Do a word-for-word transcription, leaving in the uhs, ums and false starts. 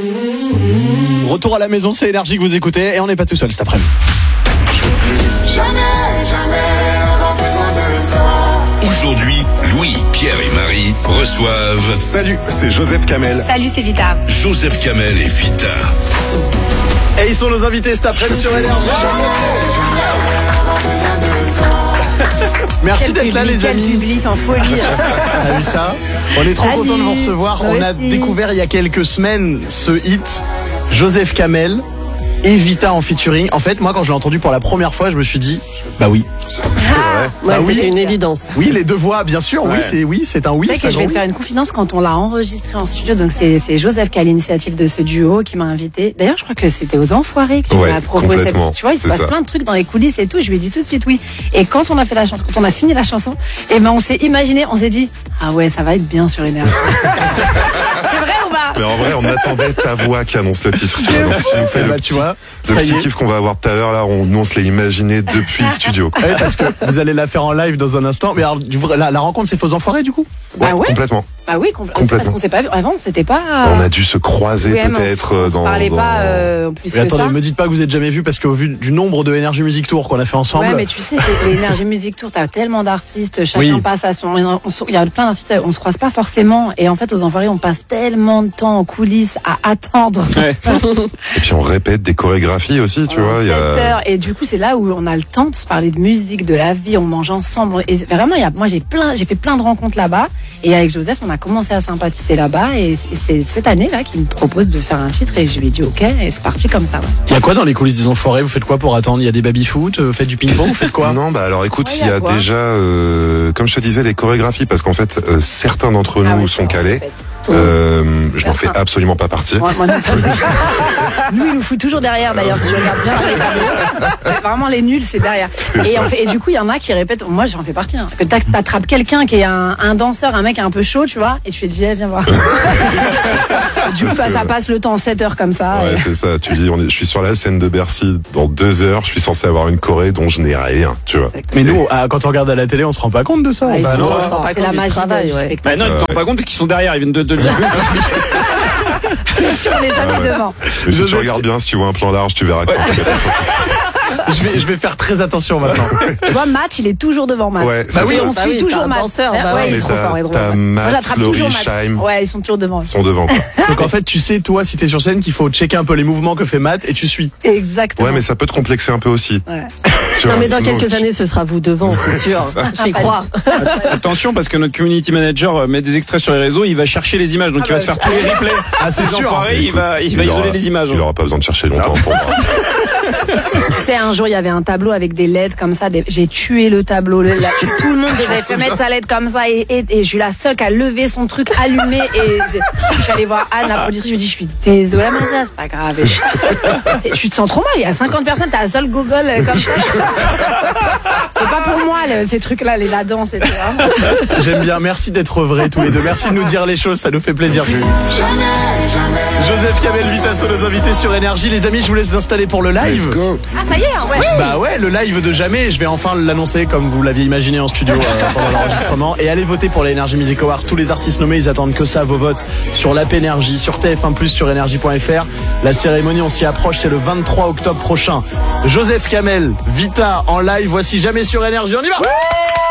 Retour à la maison, c'est Énergie que vous écoutez et on n'est pas tout seul cet après-midi. Jamais, jamais avoir besoin de toi. Aujourd'hui, Louis, Pierre et Marie reçoivent... Salut, c'est Joseph Kamel. Salut, c'est Vita. Joseph Kamel et Vita. Et ils sont nos invités cet après-midi sur Énergie. Merci Quel d'être public, là les quel amis. public en folie. T'as vu ça? On est trop Salut. content de vous recevoir. Moi On a aussi. découvert il y a quelques semaines ce hit, Joseph Kamel et Vita en featuring. En fait, moi quand je l'ai entendu pour la première fois, je me suis dit, bah oui. Ah, Bah Ouais, oui. c'était une évidence. Oui, les deux voix, bien sûr. Oui, Ouais. c'est oui, c'est un oui. Tu sais c'est que je un vais te oui. faire une confidence quand on l'a enregistré en studio. Donc c'est c'est Joseph qui a l'initiative de ce duo qui m'a invité. D'ailleurs, je crois que c'était aux Enfoirés que tu Ouais, m'as proposé. complètement, Tu vois, il se c'est passe ça. plein de trucs dans les coulisses et tout. Je lui ai dit tout de suite oui. Et quand on a fait la chanson, quand on a fini la chanson, et ben on s'est imaginé, on s'est dit ah ouais, ça va être bien sur Énergie. C'est vrai ou pas? Mais en vrai, on attendait ta voix qui annonce le titre. Tu vois, donc si tu nous fais Eh le bah, petit, tu vois, le ça y petit est. kiff qu'on va avoir tout à l'heure, là, on, nous, on se l'est imaginé depuis le studio. quoi. Ouais, parce que vous allez la faire en live dans un instant. Mais alors, du vrai, la, la rencontre, c'est Faux Enfoirés du coup? Bah ouais. Complètement. Bah oui, compl- Complètement. parce qu'on s'est pas vu. Avant, c'était pas. On a dû se croiser Oui, mais on peut-être s- on euh, se dans. parlait dans- pas euh, plus Mais que attendez, ça. me dites pas que vous êtes jamais vu parce qu'au vu du nombre de Énergie Music Tour qu'on a fait ensemble. Ouais, mais tu sais, c'est l'énergie musique tour, t'as tellement d'artistes, chacun Oui. passe à son. on se- Il y a plein d'artistes, on se croise pas forcément. Et en fait, aux Enfoirés, on passe tellement de temps en coulisses à attendre. Ouais. Et puis on répète des chorégraphies aussi, tu vois. Il y sept a... heures. Et du coup, c'est là où on a le temps de se parler de musique, de la vie, on mange ensemble. Et vraiment, il y a, moi, j'ai plein, j'ai fait plein de rencontres là-bas. Et avec Joseph, on a commencé à sympathiser là-bas. Et c'est- c'est cette année-là qu'il me propose de faire un titre. Et je lui ai dit OK. Et c'est parti comme ça. Ouais. Il y a quoi dans les coulisses des Enfoirés? Vous faites quoi pour attendre? Il y a des baby-foot? Vous faites du ping-pong? Vous faites quoi? Non, bah alors écoute, Ouais, il y a quoi déjà, euh, comme je te disais, les chorégraphies, parce qu'en fait, euh, certains d'entre Ah nous ouais, sont c'est vrai, calés. en fait. Euh, je n'en fais Certains. absolument pas partie. Moi, moi non plus. Nous, il nous fout toujours derrière d'ailleurs, si je regarde bien les tableaux. C'est vraiment les nuls, c'est derrière. Et, en fait, et du coup, il y en a qui répètent, moi j'en fais partie, hein, que t'ac- t'attrapes quelqu'un qui est un, un danseur, un mec un peu chaud, tu vois, et tu lui dis, eh, viens voir. Du coup, Parce ça, ça que- passe le temps, sept heures comme ça. Ouais, et- c'est ça. Tu dis, on est, je suis sur la scène de Bercy dans deux heures. Je suis censé avoir une choré dont je n'ai rien, tu vois. Mais nous, ah, quand on regarde à la télé, on se rend pas compte de ça. Ouais, ils Bah sont non. trop on se rend forts. pas C'est compte la du magie travail, du ouais. spectacle. Bah non, ils ne te rendent pas compte parce qu'ils sont derrière, ils viennent de te le dire. On n'est jamais Ah ouais. devant. Mais si Joseph- tu regardes bien, si tu vois un plan large, tu verras que c'est Je vais, je vais faire très attention maintenant. Tu vois, Matt, il est toujours devant Matt. Ouais, Bah c'est oui, ça. On Bah suit oui, toujours c'est un Matt. danseur, bah ouais, ouais. il est Mais trop t'as- fort, il est trop t'as fort. Moi, Matt, j'attrape Laurie, toujours Matt. Scheim. Ouais, ils sont toujours devant. Ils sont devant, quoi. Donc en fait, tu sais, toi, si t'es sur scène, qu'il faut checker un peu les mouvements que fait Matt et tu suis. Exactement. Ouais, mais ça peut te complexer un peu aussi. Ouais. Tu Non, vois. mais dans Donc, quelques années, ce sera vous devant, c'est sûr. J'y crois. Attention, parce que notre community manager euh, met des extraits sur les réseaux, il va chercher les images, donc Ah il va bah, se faire tous les replays. Ah, c'est Ces sûr. enfoirés, il écoute, va, il va aura- isoler les images. Il aura pas besoin de chercher longtemps pour moi. Tu sais, un jour, il y avait un tableau avec des L E D comme ça. des- J'ai tué le tableau. Le- la- tout le monde devait se mettre sa L E D comme ça. Et, et, et je suis la seule qui a levé son truc allumé. Et j'ai- je suis allée voir Anne, la productrice. Je lui ai dit, je suis désolée, elle m'a dit, ah, c'est pas grave. Et je, et tu te sens trop mal. Il y a cinquante personnes, t'as la seule Google euh, comme ça. C'est pas pour moi, le- ces trucs-là, les la danse, et cetera. J'aime bien. Merci d'être vrais tous les deux. Merci de nous dire les choses. Ça nous fait plaisir. Joseph Kamel, Vita sont nos invités sur Énergie. Les amis, je voulais vous installer pour le live. Let's go. Ah, ça y est, hein, ouais. Bah ouais, le live de jamais. Je vais enfin l'annoncer comme vous l'aviez imaginé en studio euh, pendant l'enregistrement. Et allez voter pour les Energy Music Awards. Tous les artistes nommés, ils attendent que ça, vos votes sur l'app Énergie, sur T F un plus, sur énergie point F R. La cérémonie, on s'y approche, c'est le vingt-trois octobre prochain. Joseph Kamel, Vita en live. Voici jamais sur Énergie. On y va.